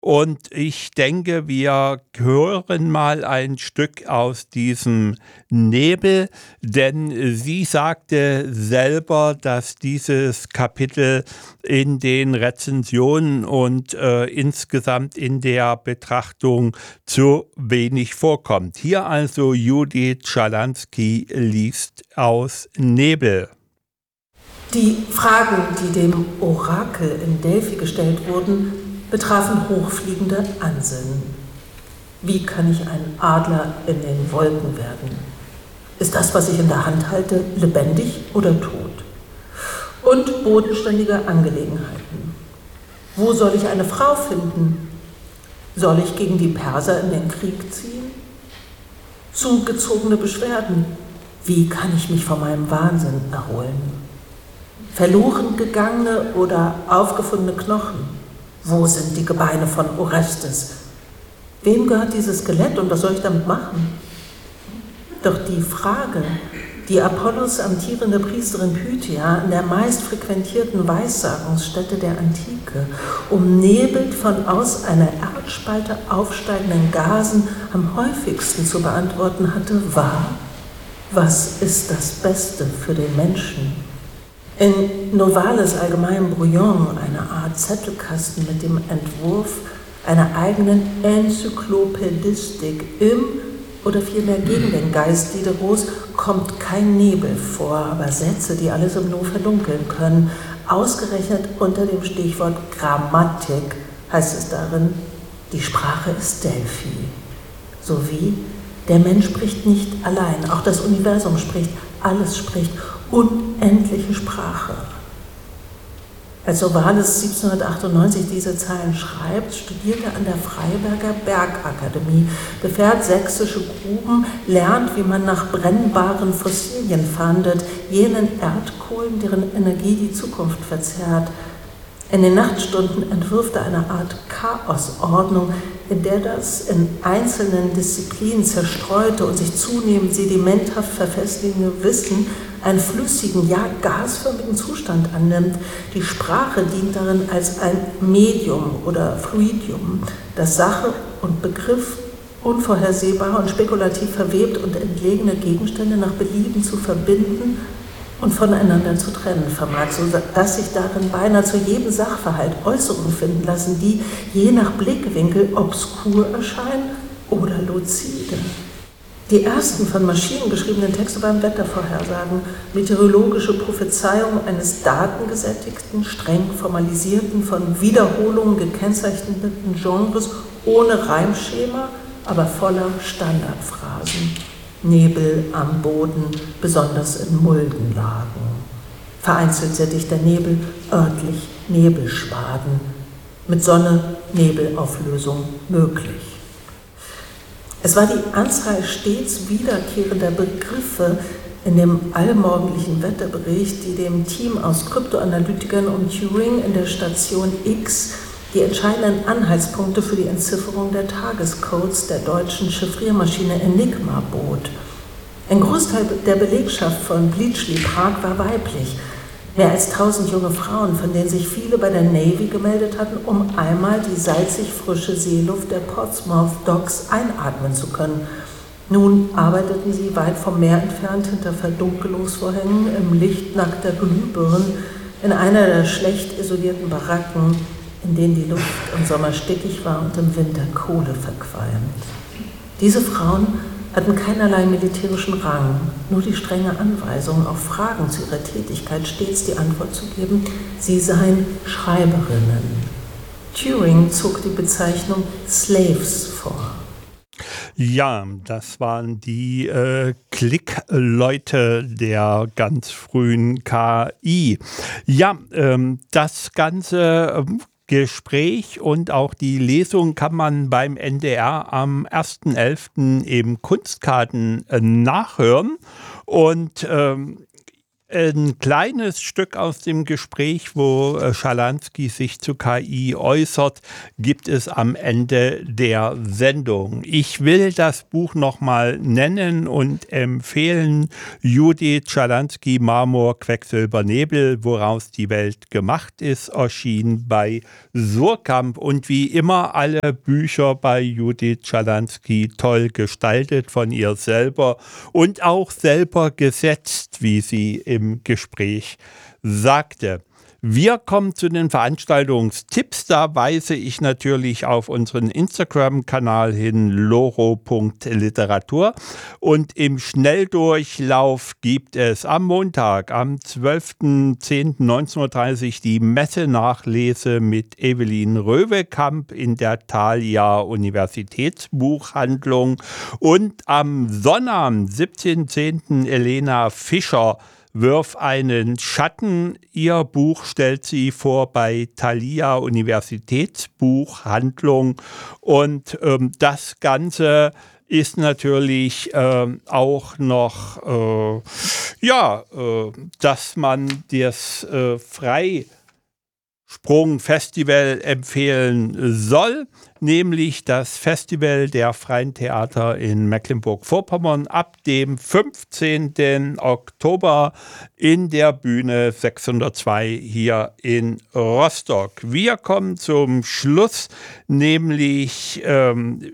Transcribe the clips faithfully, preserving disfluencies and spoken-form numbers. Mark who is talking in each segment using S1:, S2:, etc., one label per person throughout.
S1: Und ich denke, wir hören mal ein Stück aus diesem Nebel, denn sie sagte selber, dass dieses Kapitel in den Rezensionen und äh, insgesamt in der Betrachtung zu wenig vorkommt. Hier also Judith Schalansky liest aus Nebel.
S2: Die Fragen, die dem Orakel in Delphi gestellt wurden, betrafen hochfliegende Ansinnen. Wie kann ich ein Adler in den Wolken werden? Ist das, was ich in der Hand halte, lebendig oder tot? Und bodenständige Angelegenheiten. Wo soll ich eine Frau finden? Soll ich gegen die Perser in den Krieg ziehen? Zugezogene Beschwerden. Wie kann ich mich von meinem Wahnsinn erholen? Verloren gegangene oder aufgefundene Knochen. Wo sind die Gebeine von Orestes? Wem gehört dieses Skelett und was soll ich damit machen? Doch die Frage, die Apollos amtierende Priesterin Pythia an der meist frequentierten Weissagungsstätte der Antike, umnebelt von aus einer Erdspalte aufsteigenden Gasen am häufigsten zu beantworten hatte, war: Was ist das Beste für den Menschen? In Novales allgemeinem Brouillon, eine Art Zettelkasten mit dem Entwurf einer eigenen Enzyklopädistik im oder vielmehr gegen den Geist Diderots, kommt kein Nebel vor, aber Sätze, die alles im Nu verdunkeln können. Ausgerechnet unter dem Stichwort Grammatik heißt es darin, die Sprache ist Delphi. Sowie der Mensch spricht nicht allein, auch das Universum spricht, alles spricht, unendliche Sprache. Als Novalis siebzehnhundertachtundneunzig diese Zeilen schreibt, studiert er an der Freiberger Bergakademie, befährt sächsische Gruben, lernt, wie man nach brennbaren Fossilien fahndet, jenen Erdkohlen, deren Energie die Zukunft verzerrt. In den Nachtstunden entwirft er eine Art Chaosordnung, in der das in einzelnen Disziplinen zerstreute und sich zunehmend sedimenthaft verfestigende Wissen einen flüssigen, ja gasförmigen Zustand annimmt. Die Sprache dient darin als ein Medium oder Fluidium, das Sache und Begriff unvorhersehbar und spekulativ verwebt und entlegene Gegenstände nach Belieben zu verbinden und voneinander zu trennen vermag, so dass sich darin beinahe zu jedem Sachverhalt Äußerungen finden lassen, die je nach Blickwinkel obskur erscheinen oder luzide. Die ersten von Maschinen geschriebenen Texte waren Wettervorhersagen, meteorologische Prophezeiungen eines datengesättigten, streng formalisierten, von Wiederholungen gekennzeichneten Genres ohne Reimschema, aber voller Standardphrasen. Nebel am Boden, besonders in Muldenlagen. Vereinzelt sehr dichter Nebel, örtlich Nebelschwaden. Mit Sonne, Nebelauflösung möglich. Es war die Anzahl stets wiederkehrender Begriffe in dem allmorgendlichen Wetterbericht, die dem Team aus Kryptoanalytikern um Turing in der Station X die entscheidenden Anhaltspunkte für die Entzifferung der Tagescodes der deutschen Chiffriermaschine Enigma bot. Ein Großteil der Belegschaft von Bletchley Park war weiblich. Mehr als tausend junge Frauen, von denen sich viele bei der Navy gemeldet hatten, um einmal die salzig frische Seeluft der Portsmouth Docks einatmen zu können. Nun arbeiteten sie weit vom Meer entfernt hinter Verdunkelungsvorhängen im Licht nackter Glühbirnen in einer der schlecht isolierten Baracken, in denen die Luft im Sommer stickig war und im Winter Kohle verqualmt. Diese Frauen hatten keinerlei militärischen Rang, nur die strenge Anweisung, auf Fragen zu ihrer Tätigkeit stets die Antwort zu geben, sie seien Schreiberinnen. Turing zog die Bezeichnung Slaves vor.
S1: Ja, das waren die äh, Klickleute der ganz frühen K I. Ja, ähm, das Ganze ähm, Gespräch und auch die Lesung kann man beim N D R am ersten elften im Kunstkarten äh, nachhören. Und ähm, Ein kleines Stück aus dem Gespräch, wo Schalansky sich zu K I äußert, gibt es am Ende der Sendung. Ich will das Buch nochmal nennen und empfehlen: Judith Schalansky, Marmor, Quecksilber, Nebel, woraus die Welt gemacht ist, erschien bei Suhrkamp. Und wie immer alle Bücher bei Judith Schalansky toll gestaltet von ihr selber und auch selber gesetzt, wie sie im im Gespräch sagte. Wir kommen zu den Veranstaltungstipps. Da weise ich natürlich auf unseren Instagram-Kanal hin, loro punkt literatur. Und im Schnelldurchlauf gibt es am Montag, am zwölften zehnten neunzehn Uhr dreißig die Messe-Nachlese mit Evelyn Röwekamp in der Thalia Universitätsbuchhandlung. Und am Sonnabend, siebzehnten zehnten Elena Fischer, Wirf einen Schatten. Ihr Buch stellt sie vor bei Thalia Universitätsbuchhandlung. Und ähm, das Ganze ist natürlich äh, auch noch, äh, ja, äh, dass man das äh, Freisprung-Festival empfehlen soll, nämlich das Festival der Freien Theater in Mecklenburg-Vorpommern ab dem fünfzehnten Oktober in der Bühne sechshundertzwei hier in Rostock. Wir kommen zum Schluss, nämlich ähm,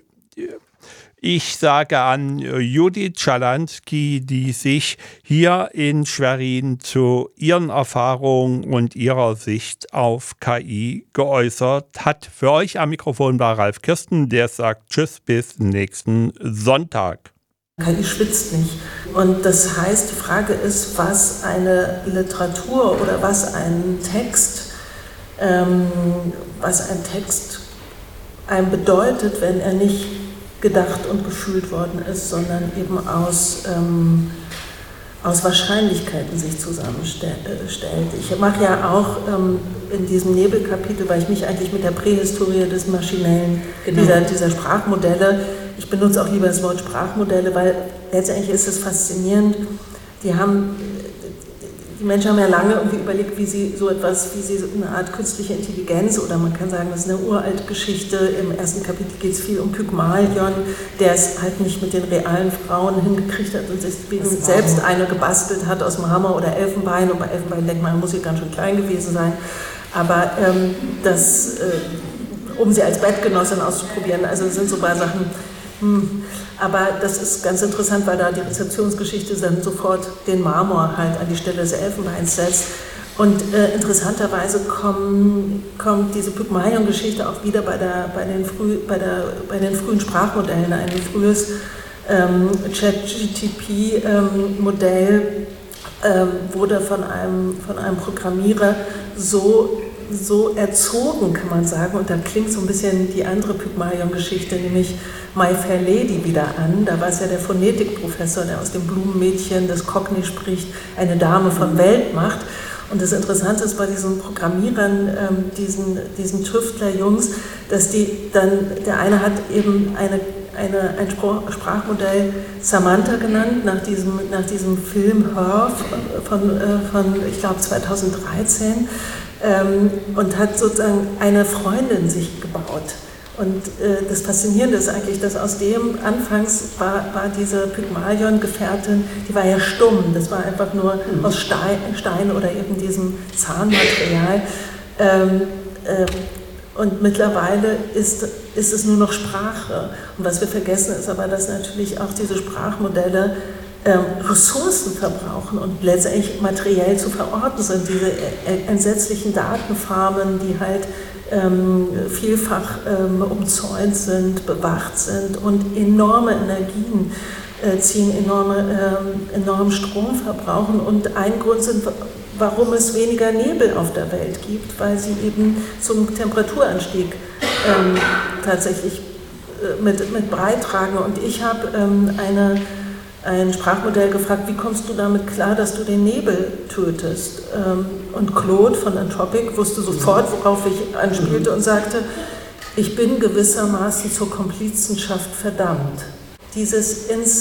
S1: ich sage an Judith Schalansky, die sich hier in Schwerin zu ihren Erfahrungen und ihrer Sicht auf K I geäußert hat. Für euch am Mikrofon war Ralf Kirsten, der sagt Tschüss bis nächsten Sonntag.
S2: K I schwitzt nicht. Und das heißt, die Frage ist, was eine Literatur oder was ein Text, ähm, was ein Text einem bedeutet, wenn er nicht gedacht und gefühlt worden ist, sondern eben aus, ähm, aus Wahrscheinlichkeiten sich zusammenstellt. Ich mache ja auch ähm, in diesem Nebelkapitel, weil ich mich eigentlich mit der Prähistorie des Maschinellen, genau. dieser, dieser Sprachmodelle, ich benutze auch lieber das Wort Sprachmodelle, weil letztendlich ist es faszinierend, die haben, die Menschen haben ja lange irgendwie überlegt, wie sie so etwas, wie sie so eine Art künstliche Intelligenz, oder man kann sagen, das ist eine uralte Geschichte. Im ersten Kapitel geht es viel um Pygmalion, der es halt nicht mit den realen Frauen hingekriegt hat und sich selbst eine gebastelt hat aus Marmor oder Elfenbein. Und bei Elfenbein denkt man, muss sie ganz schön klein gewesen sein. Aber ähm, das, äh, um sie als Bettgenossin auszuprobieren, also das sind so ein paar Sachen. Hm. Aber das ist ganz interessant, weil da die Rezeptionsgeschichte dann sofort den Marmor halt an die Stelle des Elfenbeins setzt. Und äh, interessanterweise kommen, kommt diese Pygmalion-Geschichte auch wieder bei, der, bei, den früh, bei, der, bei den frühen Sprachmodellen. Ein frühes ähm, Chat-G T P-Modell ähm, wurde von einem, von einem Programmierer so so erzogen, kann man sagen, und da klingt so ein bisschen die andere Pygmalion-Geschichte, nämlich My Fair Lady, wieder an. Da war es ja der Phonetikprofessor, der aus dem Blumenmädchen, das Cockney spricht, eine Dame von Welt macht. Und das Interessante ist bei diesen Programmierern, ähm, diesen, diesen Tüftler-Jungs, dass die dann, der eine hat eben eine, eine, ein Sprachmodell Samantha genannt, nach diesem, nach diesem Film Her von, von, von ich glaube, zweitausenddreizehn. Ähm, und hat sozusagen eine Freundin sich gebaut. Und äh, das Faszinierende ist eigentlich, dass aus dem, anfangs war, war diese Pygmalion-Gefährtin, die war ja stumm, das war einfach nur mhm. aus Stein, Stein oder eben diesem Zahnmaterial. Ähm, äh, und mittlerweile ist, ist es nur noch Sprache. Und was wir vergessen ist aber, dass natürlich auch diese Sprachmodelle Ähm, Ressourcen verbrauchen und letztendlich materiell zu verorten sind. Diese entsetzlichen Datenfarmen, die halt ähm, vielfach ähm, umzäunt sind, bewacht sind und enorme Energien äh, ziehen, enorme, ähm, enormen Strom verbrauchen. Und ein Grund sind, warum es weniger Nebel auf der Welt gibt, weil sie eben zum Temperaturanstieg ähm, tatsächlich äh, mit, mit beitragen. Und ich habe ähm, eine ein Sprachmodell gefragt, wie kommst du damit klar, dass du den Nebel tötest? Und Claude von Anthropic wusste sofort, worauf ich anspielte und sagte, ich bin gewissermaßen zur Komplizenschaft verdammt. Dieses ins,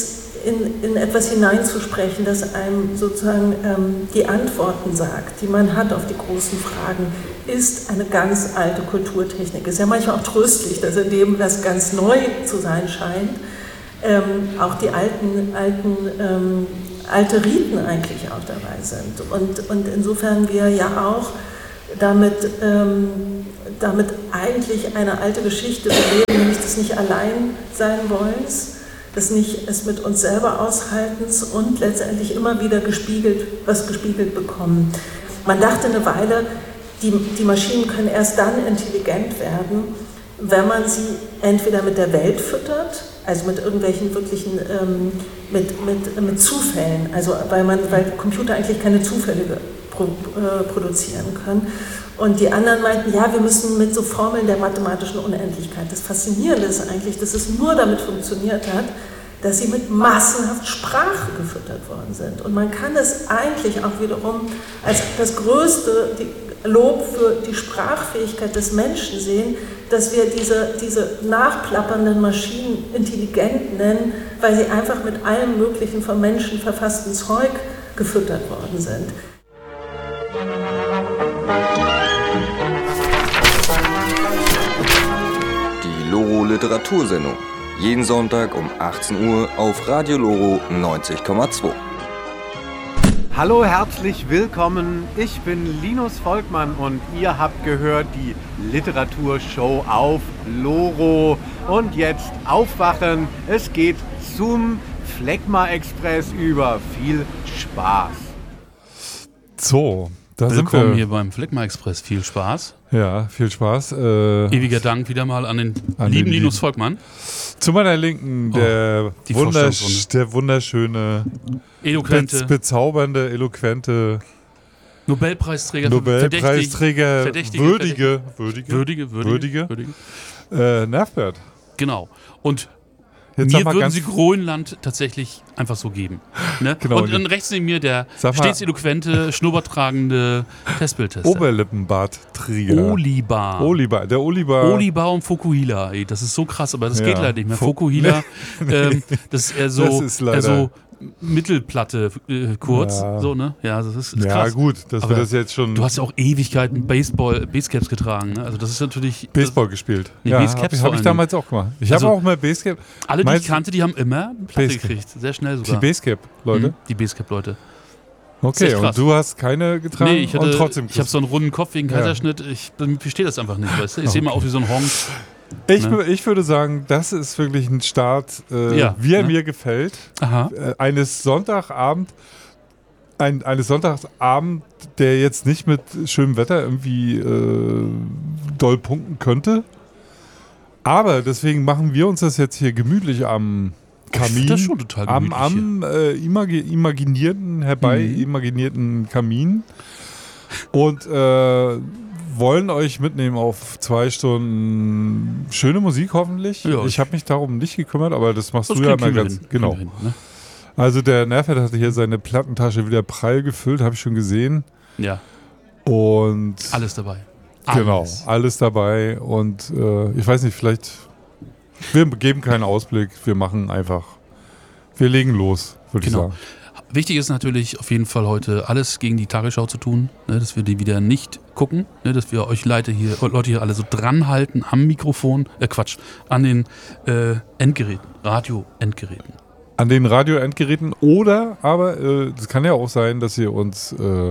S2: in, in etwas hineinzusprechen, das einem sozusagen ähm, die Antworten sagt, die man hat auf die großen Fragen, ist eine ganz alte Kulturtechnik. Es ist ja manchmal auch tröstlich, dass in dem, was ganz neu zu sein scheint, ähm, auch die alten, alten ähm, alte Riten eigentlich auch dabei sind. Und, und insofern wir ja auch damit, ähm, damit eigentlich eine alte Geschichte beleben, nämlich des nicht allein sein wollens, des nicht es mit uns selber aushaltens und letztendlich immer wieder gespiegelt, was gespiegelt bekommen. Man dachte eine Weile, die, die Maschinen können erst dann intelligent werden, wenn man sie entweder mit der Welt füttert, also mit irgendwelchen wirklichen, ähm, mit, mit, mit Zufällen, also weil, man, weil Computer eigentlich keine Zufälle pro, äh, produzieren können. Und die anderen meinten, ja, wir müssen mit so Formeln der mathematischen Unendlichkeit. Das Faszinierende ist eigentlich, dass es nur damit funktioniert hat, dass sie mit massenhaft Sprache gefüttert worden sind. Und man kann es eigentlich auch wiederum als das größte Lob für die Sprachfähigkeit des Menschen sehen, dass wir diese, diese nachplappernden Maschinen intelligent nennen, weil sie einfach mit allem möglichen vom Menschen verfassten Zeug gefüttert worden sind.
S3: Die Loro Literatursendung. Jeden Sonntag um achtzehn Uhr auf Radio Loro neunzig Komma zwei.
S4: Hallo, herzlich willkommen. Ich bin Linus Volkmann und ihr habt gehört die Literaturshow auf Loro. Und jetzt aufwachen. Es geht zum Phlegma Express über. Viel Spaß.
S5: So, da
S6: Willkommen
S5: sind wir
S6: hier beim Phlegma Express. Viel Spaß.
S5: Ja, viel Spaß. Äh,
S6: Ewiger Dank wieder mal an den
S5: an
S6: lieben
S5: den
S6: Linus
S5: lieben.
S6: Volkmann.
S5: Zu meiner Linken der,
S6: die
S5: wundersch
S6: Vorstellungsrunde.
S5: der wunderschöne,
S6: Eloquente
S5: bez bezaubernde, eloquente
S6: Nobelpreisträger.
S5: Nobelpreisträger,
S6: verdächtige,
S5: würdige, würdige,
S6: würdige, würdige,
S5: würdige,
S6: würdige.
S5: Äh, Nervbert.
S6: Genau. Und
S5: Jetzt sag
S6: mir
S5: mal
S6: würden
S5: ganz-
S6: sie Grönland tatsächlich einfach so geben. Ne?
S5: Genau.
S6: Und dann rechts neben mir der
S5: Sag mal-
S6: stets eloquente, schnurrbartragende Testbildtester.
S5: Oberlippenbartträger.
S6: Olibar.
S5: Olibar, der Olibar.
S6: Olibar und Fukuhila, ey, das ist so krass, aber das
S5: Ja.
S6: geht leider nicht mehr.
S5: Fu-
S6: Fukuhila, ähm, das ist eher so,
S5: Das ist leider-
S6: eher so Mittelplatte äh, kurz,
S5: Ja.
S6: so, ne? Ja, das ist, ist
S5: Ja
S6: krass.
S5: gut, dass
S6: Aber
S5: wir das jetzt schon
S6: Du hast ja auch Ewigkeiten Baseball, Basecaps getragen, ne? Also das ist natürlich...
S5: Baseball gespielt.
S6: Nee,
S5: ja,
S6: Basecaps
S5: habe ich,
S6: vor
S5: hab ich
S6: allen
S5: damals auch gemacht. Ich
S6: Also,
S5: habe auch mal Basecap.
S6: Das, alle, die
S5: Meinst
S6: ich
S5: du-
S6: kannte, die haben immer eine Platte
S5: Basecap.
S6: gekriegt. Sehr schnell
S5: Die
S6: sogar.
S5: Basecap, Leute.
S6: Mhm, die Basecap-Leute.
S5: Okay,
S6: echt
S5: und
S6: krass.
S5: du hast keine getragen
S6: Nee, ich hatte,
S5: und trotzdem.
S6: ich habe so einen runden Kopf wegen
S5: Ja.
S6: Kaiserschnitt. Ich, mir verstehe das einfach nicht, weißt du? Ich sehe mal aus wie so ein Honk.
S5: Ich,
S6: Ne?
S5: wür- ich würde sagen, das ist wirklich ein Start, äh,
S6: Ja,
S5: wie er
S6: ne?
S5: mir gefällt.
S6: Aha.
S5: Äh, eines Sonntagabend, ein, eines Sonntagabend, der jetzt nicht mit schönem Wetter irgendwie äh, doll punkten könnte. Aber deswegen machen wir uns das jetzt hier gemütlich am
S6: Ich find
S5: Kamin.
S6: das schon total
S5: am
S6: gemütlich
S5: am äh, imagi imaginierten, herbei
S6: Mhm.
S5: imaginierten Kamin. Und äh, wollen euch mitnehmen auf zwei Stunden schöne Musik hoffentlich.
S6: Ja,
S5: ich habe mich darum nicht gekümmert, aber das machst
S6: Das
S5: du ja
S6: kriegen
S5: mal
S6: wir
S5: ganz
S6: hin,
S5: genau.
S6: kriegen wir hin, ne?
S5: Also der Nervert hatte hier seine Plattentasche wieder prall gefüllt, habe ich schon gesehen.
S6: Ja,
S5: Und
S6: alles dabei.
S5: genau,
S6: Alles.
S5: alles dabei. Und äh, ich weiß nicht, vielleicht, wir geben keinen Ausblick, wir machen einfach, wir legen los, würde
S6: Genau.
S5: ich sagen.
S6: Wichtig ist natürlich auf jeden Fall heute alles gegen die Tagesschau zu tun, ne, dass wir die wieder nicht gucken, ne, dass wir euch Leute hier, Leute hier alle so dranhalten am Mikrofon, äh Quatsch, an den äh, Endgeräten, Radio-Endgeräten.
S5: An den Radio-Endgeräten oder, aber es äh, kann ja auch sein, dass ihr uns äh,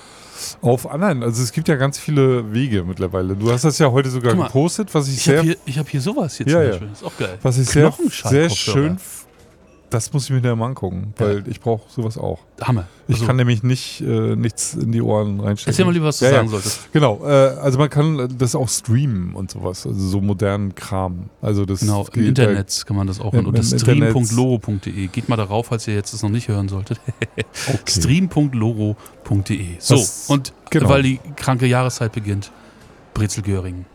S5: auf anderen, also es gibt ja ganz viele Wege mittlerweile. Du hast das ja heute sogar
S6: Guck mal,
S5: gepostet, was ich,
S6: Ich
S5: sehr,
S6: habe hier, ich hab hier sowas hier
S5: Ja,
S6: zum
S5: ja.
S6: Beispiel, ist auch geil.
S5: was ich sehr,
S6: Knochenschall-
S5: sehr
S6: Kopfhörer.
S5: schön, f- das muss ich mir dann mal angucken, weil ich brauche sowas auch.
S6: Hammer.
S5: Ich
S6: Also,
S5: kann nämlich nicht äh, nichts in die Ohren reinstecken.
S6: erzähl mal lieber, was du
S5: Ja, ja.
S6: sagen solltest.
S5: Genau, äh, also man kann das auch streamen und sowas, also so modernen Kram. Also das
S6: Genau, im
S5: geht
S6: Internet kann man das auch
S5: Im-
S6: hören. Unter
S5: im
S6: stream
S5: Internet.
S6: punkt loro punkt de. Geht mal darauf, falls ihr jetzt das noch nicht hören solltet.
S5: Okay.
S6: stream punkt loro punkt de. So,
S5: Das-
S6: und
S5: genau.
S6: weil die kranke Jahreszeit beginnt, Brezel Göring.